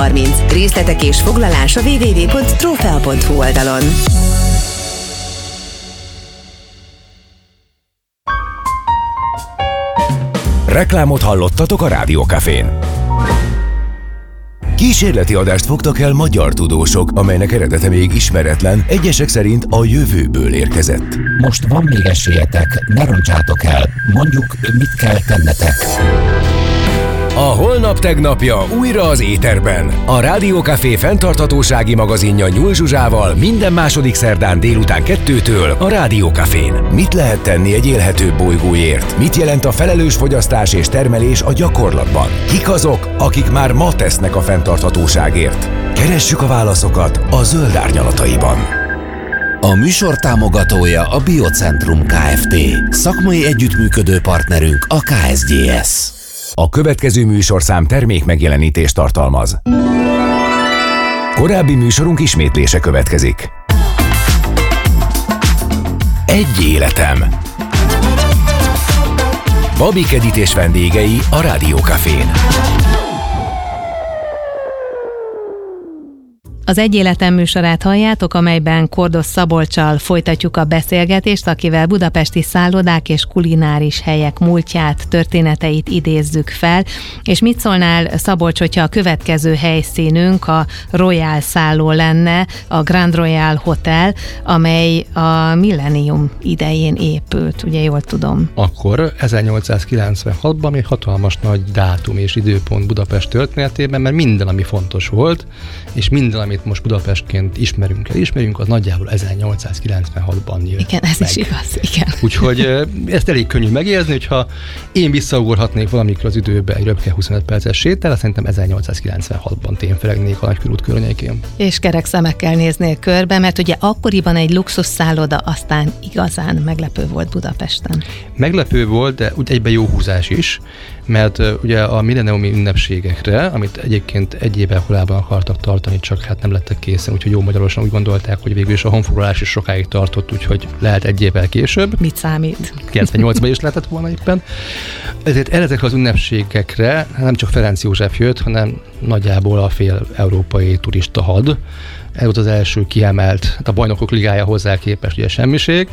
30. Részletek és foglalás a www.trofea.hu oldalon. Reklámot hallottatok a Rádió Cafén. Kísérleti adást fogtak el magyar tudósok, amelynek eredete még ismeretlen, egyesek szerint a jövőből érkezett. Most van még esélyetek, ne roncsátok el, mondjuk mit kell tennetek. A holnap tegnapja újra az éterben. A Rádió Café fenntarthatósági magazinja Nyúl Zsuzsával minden második szerdán délután 2-től a Rádió Cafén. Mit lehet tenni egy élhetőbb bolygóért? Mit jelent a felelős fogyasztás és termelés a gyakorlatban? Kik azok, akik már ma tesznek a fenntarthatóságért? Keressük a válaszokat a Zöld Árnyalataiban. A műsor támogatója a Biocentrum Kft. Szakmai együttműködő partnerünk a KSGS. A következő műsorszám termékmegjelenítést tartalmaz. Korábbi műsorunk ismétlése következik. Egy életem. Babik Edit és vendégei a Rádió Cafén. Az Egy életem műsorát halljátok, amelyben Kordos Szabolccsal folytatjuk a beszélgetést, akivel budapesti szállodák és kulináris helyek múltját, történeteit idézzük fel. És mit szólnál, Szabolcs, hogyha a következő helyszínünk a Royal szálló lenne, a Grand Royal Hotel, amely a millennium idején épült, ugye jól tudom? Akkor 1896-ban még hatalmas nagy dátum és időpont Budapest történetében, mert minden, ami fontos volt, és minden, amit most Budapestként ismerünk, az nagyjából 1896-ban jött. Igen, ez meg. is igaz, igen. Úgyhogy ezt elég könnyű megérzni, hogyha én visszaugorhatnék valamikor az időbe egy röpke 25 perces sétál, szerintem 1896-ban tényfelegnék a Nagykörút környékén. És kerek szemekkel néznél körbe, mert ugye akkoriban egy luxusszálloda aztán igazán meglepő volt Budapesten. Meglepő volt, de úgy egyben jó húzás is, mert ugye a milleniumi ünnepségekre, amit egyébként egy évvel korábban akartak tartani, csak hát nem lettek készen, úgyhogy jó magyarosan úgy gondolták, hogy végül is a honfoglalás is sokáig tartott, úgyhogy lehet egy évvel később. Mit számít? 98-ban is lehetett volna éppen. Ezért ezekre az ünnepségekre nem csak Ferenc József jött, hanem nagyjából a fél európai turista had. Ez volt az első kiemelt, a Bajnokok Ligája hozzá képest ugye semmiség,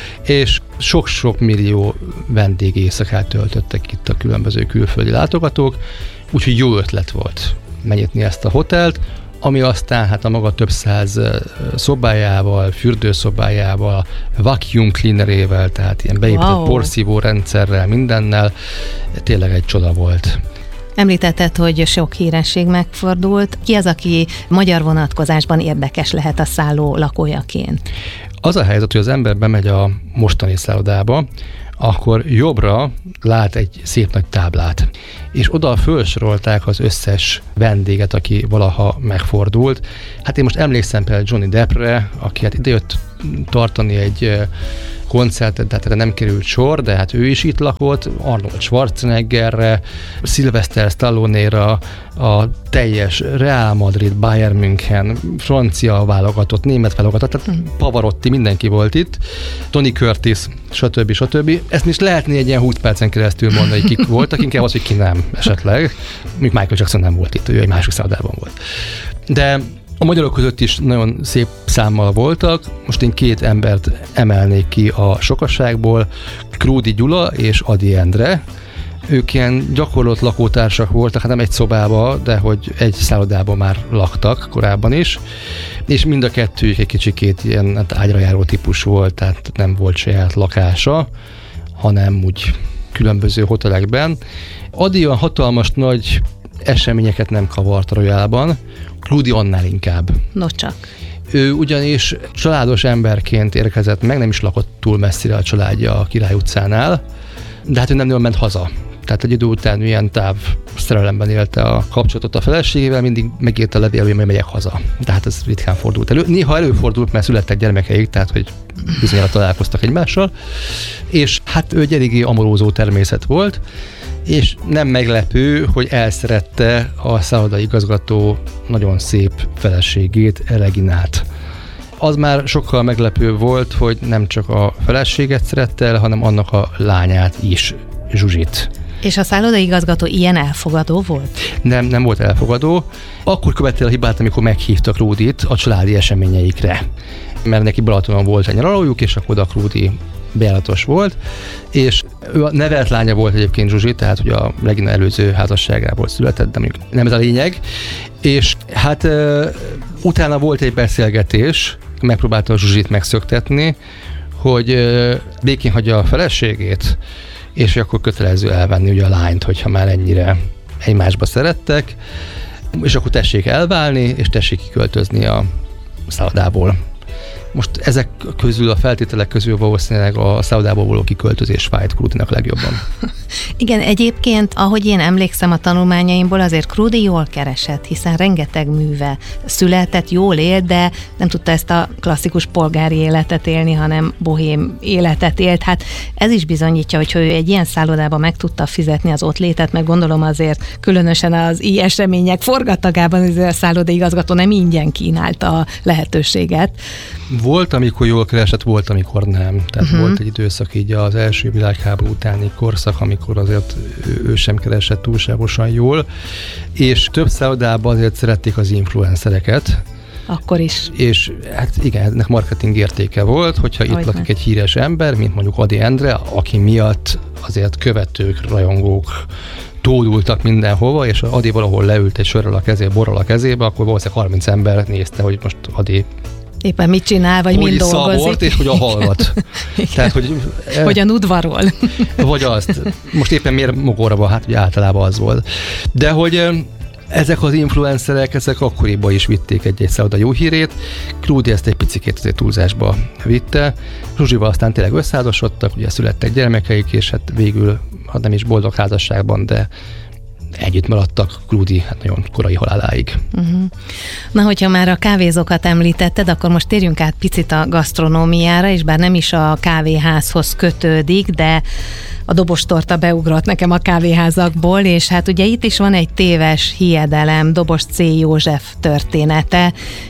és sok-sok millió vendég éjszakát töltöttek itt a különböző külföldi látogatók, úgyhogy jó ötlet volt megnyitni ezt a hotelt, ami aztán hát a maga több száz szobájával, fürdőszobájával, vacuum cleanerével, tehát ilyen beépített porszívó rendszerrel, mindennel, tényleg egy csoda volt. Említetted, hogy sok híresség megfordult. Ki az, aki magyar vonatkozásban érdekes lehet a szálló lakójaként? Az a helyzet, hogy az ember bemegy a mostani szállodába, akkor jobbra lát egy szép nagy táblát, és oda felsorolták az összes vendéget, aki valaha megfordult. Hát én most emlékszem például Johnny Deppre, aki hát idejött tartani egy koncertet, de hát nem került sor, de hát ő is itt lakott, Arnold Schwarzeneggerre, Sylvester Stallone-ra, a teljes Real Madrid, Bayern München, francia válogatott, német válogatott, tehát Pavarotti, mindenki volt itt, Tony Curtis, stb. Ezt is lehetné egy ilyen 20 percen keresztül mondani, hogy kik voltak, inkább az, hogy ki nem esetleg. Még Michael Jackson nem volt itt, ő egy másik szállodában volt. De a magyarok között is nagyon szép számmal voltak. Most én két embert emelnék ki a sokasságból, Krúdi Gyula és Ady Endre. Ők ilyen gyakorlott lakótársak voltak, hát nem egy szobába, de hogy egy szállodában már laktak korábban is, és mind a kettőjük egy kicsikét ilyen ágyra járó típus volt, tehát nem volt saját lakása, hanem úgy különböző hotelekben. Ady olyan hatalmas nagy eseményeket nem kavart a Royalban, Krúdi annál inkább. No csak. Ő ugyanis családos emberként érkezett meg, nem is lakott túl messzire a családja a Király utcánál, de hát ő nem nagyon ment haza. Tehát egy idő után ilyen szerelemben élte a kapcsolatot a feleségével, mindig megírta a levélben, hogy megyek haza. Tehát ez ritkán fordult elő. Néha előfordult, mert születtek gyermekeik, tehát hogy bizonyára találkoztak egymással. És hát ő egy eléggé amorózó természet volt, és nem meglepő, hogy elszerette a szállodai igazgató nagyon szép feleségét, Reginát. Az már sokkal meglepő volt, hogy nem csak a feleséget szerette el, hanem annak a lányát is, Zsuzsit. És a szállodaigazgató ilyen elfogadó volt? Nem volt elfogadó. Akkor követte el a hibát, amikor meghívtak Krúdit a családi eseményeikre. Mert neki Balatonon volt egy nyaralójuk, és akkor oda Krúdi bejáratos volt, és ő a nevelt lánya volt egyébként Zsuzsi, tehát hogy a Regina előző házasságából született, de mondjuk nem ez a lényeg. És hát utána volt egy beszélgetés, megpróbálta a Zsuzsit megszöktetni, hogy békén hagyja a feleségét, és akkor kötelező elvenni ugye a lányt, hogyha már ennyire egymásba szerettek, és akkor tessék elválni, és tessék kiköltözni a szállodából. Most ezek közül, a feltételek közül valószínűleg a szállodából való kiköltözés fájt Krúdinak legjobban. Igen, egyébként, ahogy én emlékszem a tanulmányaimból, azért Krúdi jól keresett, hiszen rengeteg műve született, jól élt, de nem tudta ezt a klasszikus polgári életet élni, hanem bohém életet élt. Hát ez is bizonyítja, hogy ő egy ilyen szállodában meg tudta fizetni az ott létet, meg gondolom azért különösen az így események forgatagában azért a szállodaigazgató nem ingyen kínálta a lehetőséget. Volt, amikor jól keresett, volt, amikor nem. Tehát volt egy időszak így az első világháború utáni korszak, amikor azért ő sem keresett túlságosan jól, és több szállodában azért szerették az influencereket. Akkor is. És hát igen, ennek marketing értéke volt, hogyha itt lakik egy híres ember, mint mondjuk Ady Endre, aki miatt azért követők, rajongók tódultak mindenhova, és Ady valahol leült egy sörrel a kezébe, borral a kezébe, akkor valószínűleg 30 ember nézte, hogy most Ady éppen mit csinál, vagy mind dolgozik. Szabort, és hogy a hallgat. Tehát, hogyan udvarol. Vagy azt. Most éppen miért mogorra van, hát ugye általában az volt. De hogy ezek az influencerek, ezek akkoriban is vitték egy szálloda jó hírét. Krúdi ezt egy picikét azért túlzásba vitte. Zsuzsival aztán tényleg összeházasodtak, ugye születtek gyermekeik, és hát végül, hát nem is boldog házasságban, de együtt maradtak Krúdi hát nagyon korai haláláig. Na, hogyha már a kávézókat említetted, akkor most térjünk át picit a gasztronómiára, és bár nem is a kávéházhoz kötődik, de a dobostorta beugrott nekem a kávéházakból, és hát ugye itt is van egy téves hiedelem, Dobos C. József története.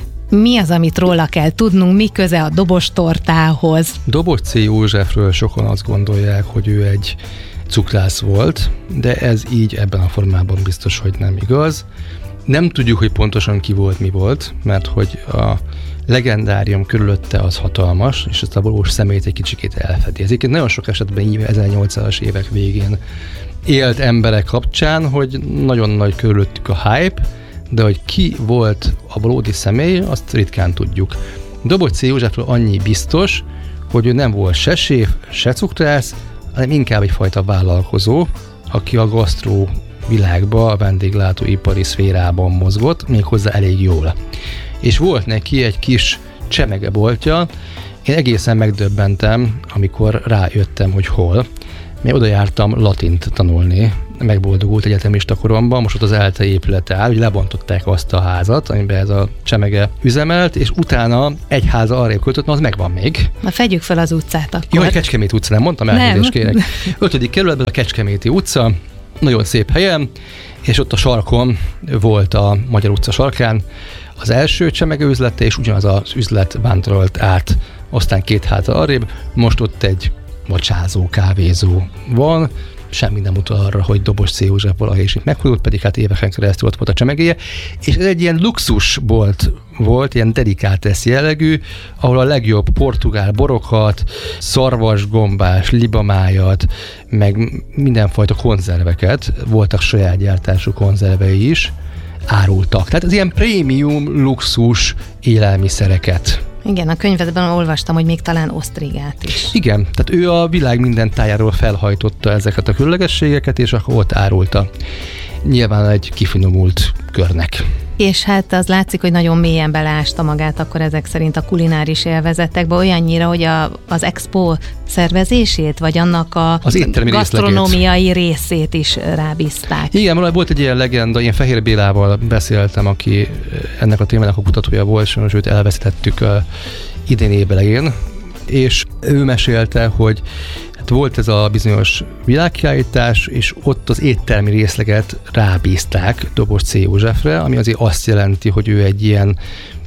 Mi az, amit róla kell tudnunk, mi köze a dobostortához? Dobos C. Józsefről sokan azt gondolják, hogy ő egy cukrász volt, de ez így ebben a formában biztos, hogy nem igaz. Nem tudjuk, hogy pontosan ki volt, mi volt, mert hogy a legendárium körülötte az hatalmas, és ezt a valós személyt egy kicsikét elfedi. Ezért nagyon sok esetben 1800-as évek végén élt emberek kapcsán, hogy nagyon nagy körülöttük a hype, de hogy ki volt a valódi személy, azt ritkán tudjuk. Dobos C. Józsefről annyi biztos, hogy ő nem volt se séf, se cukrász, hanem inkább egyfajta vállalkozó, aki a gasztró világba, a vendéglátóipari szférában mozgott, méghozzá elég jól. És volt neki egy kis csemegeboltja, én egészen megdöbbentem, amikor rájöttem, hogy hol. Még oda jártam latint tanulni, megboldogult egyetemista koromban, most ott az ELTE épülete áll, hogy lebontották azt a házat, amiben ez a csemege üzemelt, és utána egy háza arrébb költött, az megvan még. Na, fedjük fel az utcát akkor. Jó, a Kecskeméti utca, nem mondtam, elnézést kérek. 5. kerületben a Kecskeméti utca, nagyon szép helyen, és ott a sarkon volt a Magyar utca sarkán az első csemege üzlete, és ugyanaz az üzlet vándorolt át, aztán 2 háza arrébb, most ott egy vacsázó, kávézó van, semmi nem utal arra, hogy Dobos C. József valahogy is itt meghúzott, pedig hát éveken keresztül ott volt a csemegéje, és ez egy ilyen luxusbolt volt, ilyen delikátesz jellegű, ahol a legjobb portugál borokat, szarvasgombás, libamájat, meg mindenfajta konzerveket, voltak saját gyártású konzervei is, árultak. Tehát az ilyen prémium, luxus élelmiszereket. Igen, a könyvedben olvastam, hogy még talán osztrigát is. Igen, tehát ő a világ minden tájáról felhajtotta ezeket a különlegességeket, és akkor ott árulta. Nyilván egy kifinomult körnek. És hát az látszik, hogy nagyon mélyen beleásta magát akkor ezek szerint a kulináris élvezetekbe, olyannyira, hogy az expo szervezését, vagy annak a gasztronómiai részét is rábízták. Igen, volt egy ilyen legenda, én Fehér Bélával beszéltem, aki ennek a témának a kutatója volt, sajnos őt elvesztettük idén évelején, és ő mesélte, hogy volt ez a bizonyos világkiállítás, és ott az éttermi részleget rábízták Dobos C. Józsefre, ami azért azt jelenti, hogy ő egy ilyen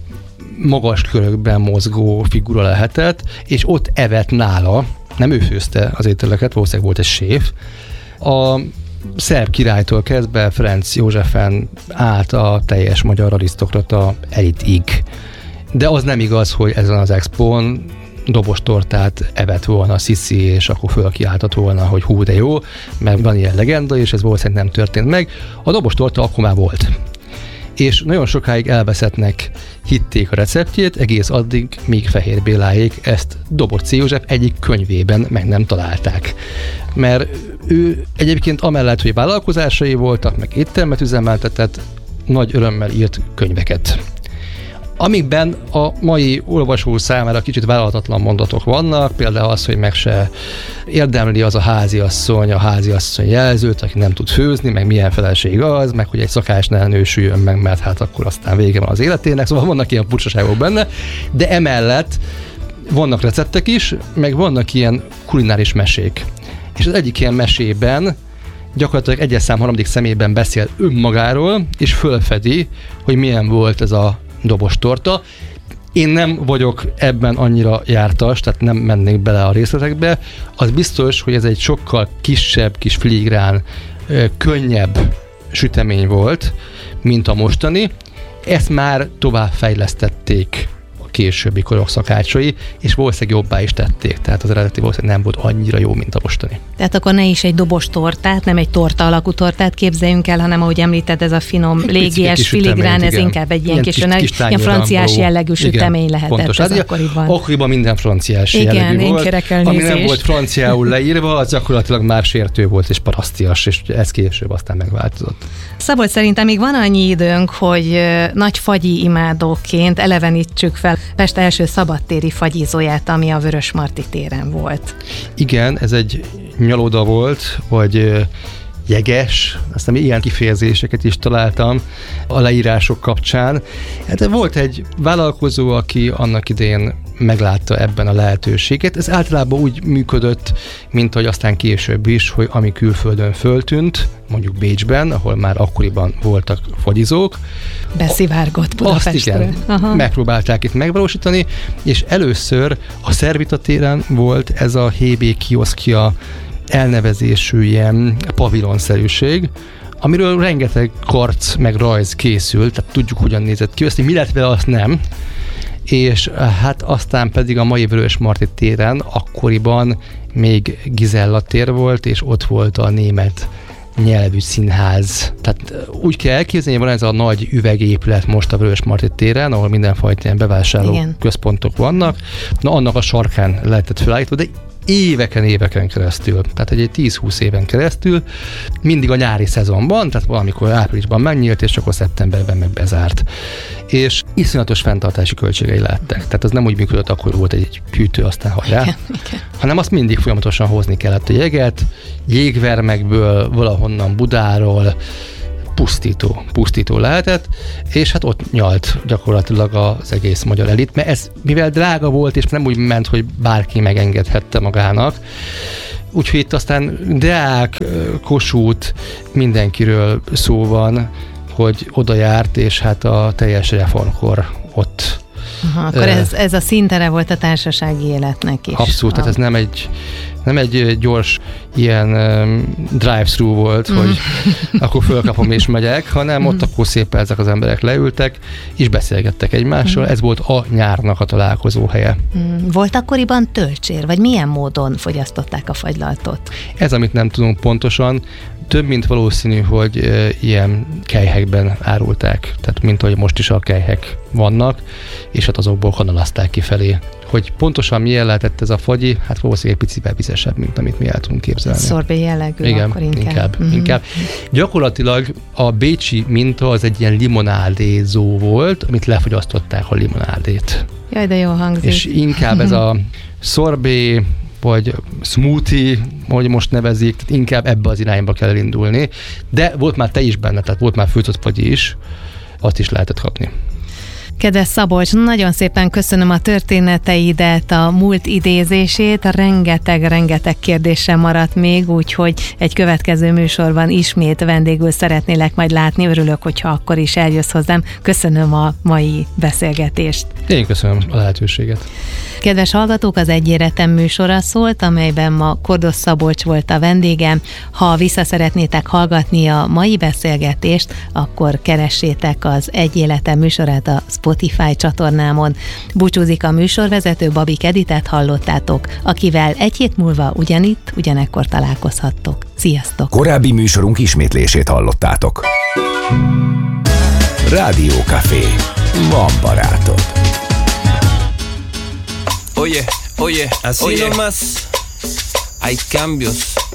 magas körökben mozgó figura lehetett, és ott evett nála, nem ő főzte az ételeket, valószínűleg volt egy séf, a szerb királytól kezdve Ferenc Józsefen át a teljes magyar arisztokrata elitig. De az nem igaz, hogy ezen az expón dobostortát evett volna Sisi, és akkor fölkiáltott volna, hogy hú, de jó, mert van ilyen legenda, és ez valószínűleg nem történt meg. A dobostorta akkor már volt. És nagyon sokáig elveszettnek hitték a receptjét, egész addig, míg Fehér Béláék ezt Dobos József egyik könyvében meg nem találták. Mert ő egyébként amellett, hogy vállalkozásai voltak, meg éttermet üzemeltetett, nagy örömmel írt könyveket. Amikben a mai olvasó számára kicsit vállalhatatlan mondatok vannak, például az, hogy meg se érdemli az a háziasszony jelzőt, aki nem tud főzni, meg milyen feleség az, meg hogy egy szakás ne nősüljön meg, mert hát akkor aztán vége van az életének, szóval vannak ilyen furcsaságok benne, de emellett vannak receptek is, meg vannak ilyen kulináris mesék. És az egyik ilyen mesében gyakorlatilag egyes szám harmadik személyben beszél önmagáról, és fölfedi, hogy milyen volt ez a dobostorta. Én nem vagyok ebben annyira jártas, tehát nem mennék bele a részletekbe. Az biztos, hogy ez egy sokkal kisebb, kis filigrán, könnyebb sütemény volt, mint a mostani. Ezt már tovább fejlesztették a későbbi korok szakácsai, és valószínűleg jobbá is tették. Tehát az eredeti valószínűleg nem volt annyira jó, mint a mostani. Tehát akkor ne is egy dobos tortát, nem egy torta alakú tortát képzeljünk el, hanem ahogy említed, ez a finom, légies, filigrán, ez inkább egy ilyen kis ilyen franciás jellegű sütemény lehetett ez akkoriban. Akkoriban minden franciás jellegű volt. Ami nem volt franciául leírva, az gyakorlatilag már sértő volt és parasztias, és ez később aztán megváltozott. Szabolcs, szerintem még van annyi időnk, hogy nagy fagyi imádóként elevenítsük fel Pest első szabadtéri fagyizóját, ami a Vörösmarty téren volt. Igen, ez egy nyaloda volt, vagy jeges, aztán ilyen kifejezéseket is találtam a leírások kapcsán. Hát volt egy vállalkozó, aki annak idején meglátta ebben a lehetőséget. Ez általában úgy működött, mint hogy aztán később is, hogy ami külföldön föltűnt, mondjuk Bécsben, ahol már akkoriban voltak fagyizók. Beszivárgott Budapestről. Azt igen, megpróbálták itt megvalósítani, és először a Szervita téren volt ez a HB kioszkja elnevezésű ilyen pavilonszerűség, amiről rengeteg karc meg rajz készült, tehát tudjuk, hogyan nézett ki, azt mi lett vele, azt nem. És hát aztán pedig a mai Vörösmarty téren akkoriban még Gizella tér volt, és ott volt a német nyelvű színház. Tehát úgy kell elképzelni, van ez a nagy üvegépület most a Vörösmarty téren, ahol mindenfajta ilyen bevásárló központok vannak. Na, annak a sarkán lehetett felállítva, de éveken keresztül, tehát egy 10-20 éven keresztül, mindig a nyári szezonban, tehát valamikor áprilisban megnyílt, és csak a szeptemberben meg bezárt. És iszonyatos fenntartási költségei lehettek. Tehát ez nem úgy működött, akkor volt egy hűtő, aztán hajrá, hanem azt mindig folyamatosan hozni kellett a jeget, jégvermekből, valahonnan Budáról, pusztító lehetett, és hát ott nyalt gyakorlatilag az egész magyar elit, mert ez mivel drága volt, és nem úgy ment, hogy bárki megengedhette magának, úgyhogy itt aztán Deák, Kossuth, mindenkiről szó van, hogy oda járt, és hát a teljes reformkor ott. Aha, akkor ez a színtere volt a társasági életnek is. Abszolút, tehát ez nem egy gyors ilyen drive-thru volt, hogy akkor fölkapom és megyek, hanem ott akkor szépen ezek az emberek leültek, és beszélgettek egymással. Ez volt a nyárnak a találkozó helye. Volt akkoriban tölcsér, vagy milyen módon fogyasztották a fagylaltot? Ez, amit nem tudunk pontosan, több mint valószínű, hogy ilyen kelyhekben árulták, tehát mint hogy most is a kelyhek vannak, és hát azokból kanalazták kifelé. Hogy pontosan milyen lehetett ez a fagyi, hát valószínűleg egy picivel vizesebb, mint amit mi el tudunk képzelni. Szorbé jellegű, igen, akkor inkább. Inkább. Gyakorlatilag a bécsi minta az egy ilyen limonádézó volt, amit lefogyasztották a limonádét. Jaj, de jó hangzik. És inkább ez a szorbé, vagy smoothie, ahogy most nevezik, tehát inkább ebbe az irányba kell elindulni. De volt már tej is benne, tehát volt már főzott fagyi is, azt is lehetett kapni. Kedves Szabolcs, nagyon szépen köszönöm a történeteidet, a múlt idézését, rengeteg kérdésem maradt még, úgyhogy egy következő műsorban ismét vendégül szeretnélek majd látni, örülök, hogyha akkor is eljössz hozzám. Köszönöm a mai beszélgetést. Én köszönöm a lehetőséget. Kedves hallgatók, az Egy Életem műsora szólt, amelyben ma Kordos Szabolcs volt a vendégem. Ha vissza szeretnétek hallgatni a mai beszélgetést, akkor keressétek az Egy Életem műsorát a Spotify csatornámon. Búcsúzik a műsorvezető, Babik Editet hallottátok, akivel egy hét múlva ugyanitt, ugyanekkor találkozhattok. Sziasztok! Korábbi műsorunk ismétlését hallottátok. Rádiókafé. Van barátod. Oye, así nomás hay cambios.